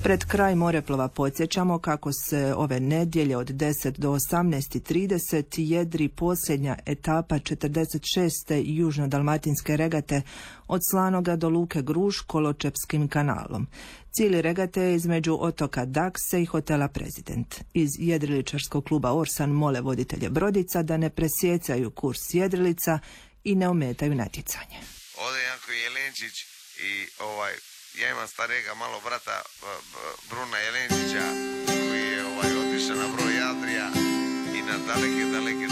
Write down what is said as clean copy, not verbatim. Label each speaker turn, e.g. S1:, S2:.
S1: Pred kraj Moreplova podsjećamo kako se ove nedjelje od 10 do 18:30 jedri posljednja etapa 46. južno-dalmatinske regate od Slanoga do luke Gruž Koločepskim kanalom. Cilj regate je između otoka Dakse i hotela Prezident. Iz jedriličarskog kluba Orsan mole voditelje brodica da ne presjecaju kurs jedrilica i ne ometaju natjecanje.
S2: Ovdje je Janko Jelenčić i ja imam starijega malo brata Bruna Jelenčića koji je otišao na broj Adrija i na daleke